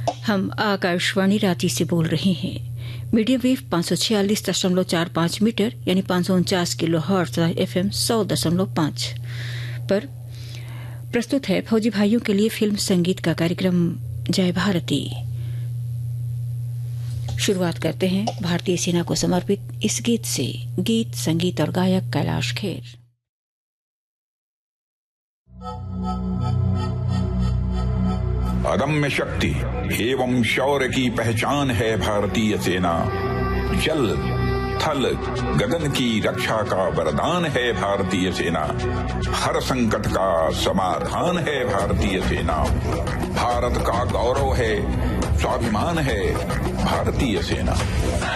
हम आकाशवाणी रांची से बोल रहे हैं। मीडियम वेव 546.45 मीटर यानी 549 किलो हर्ट्ज FM 100.5 पर प्रस्तुत है फौजी भाइयों के लिए फिल्म संगीत का कार्यक्रम जय भारती। शुरुआत करते हैं भारतीय सेना को समर्पित इस गीत से। गीत संगीत और गायक कैलाश खेर। अदम्य शक्ति एवं शौर्य की पहचान है भारतीय सेना। जल थल गगन की रक्षा का वरदान है भारतीय सेना। हर संकट का समाधान है भारतीय सेना। भारत का गौरव है, स्वाभिमान है भारतीय सेना।